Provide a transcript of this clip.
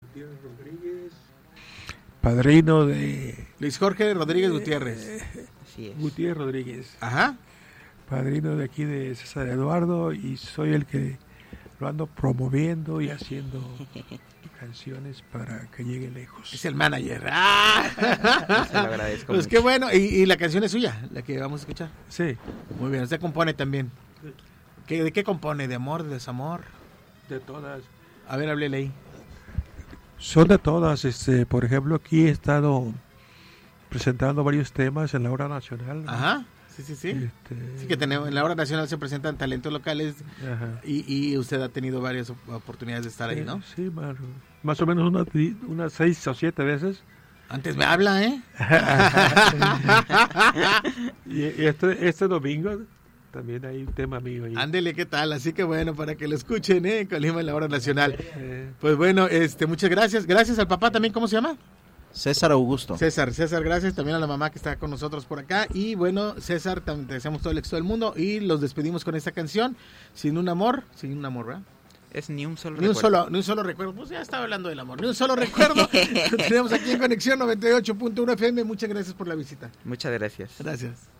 Gutiérrez Rodríguez, padrino de... Luis Jorge Rodríguez Gutiérrez. Así es. Gutiérrez Rodríguez. Ajá. Padrino de aquí de César Eduardo, y soy el que lo ando promoviendo y haciendo canciones para que llegue lejos. Es el manager. ¡Ah! Se lo agradezco Pues mucho. qué bueno. Y la canción es suya, la que vamos a escuchar. Sí, Muy bien, usted compone también. ¿De qué compone? ¿De amor, de desamor? de todas. A ver, háblele ahí. Son de todas. Por ejemplo, aquí he estado presentando varios temas en la hora nacional. Ajá. Sí. Sí que tenemos, en la hora nacional se presentan talentos locales Ajá. y usted ha tenido varias oportunidades de estar ahí, ¿no? Sí, más o menos unas 6 o 7 veces. Antes me habla, ¿eh? Y este domingo también hay un tema mío ahí. Ándele, ¿qué tal? Así que bueno, para que lo escuchen, ¿eh? En Colima en la hora nacional. Pues bueno, muchas gracias. Gracias al papá también, ¿cómo se llama? César Augusto. César, gracias también a la mamá que está con nosotros por acá. Y bueno, César, te deseamos todo el éxito del mundo y los despedimos con esta canción, Sin un amor, ¿verdad? Es ni un solo Ni un recuerdo. solo recuerdo. Pues ya estaba hablando del amor. Ni un solo recuerdo. Lo tenemos aquí en Conexión 98.1 FM. Muchas gracias por la visita. Muchas gracias. Gracias.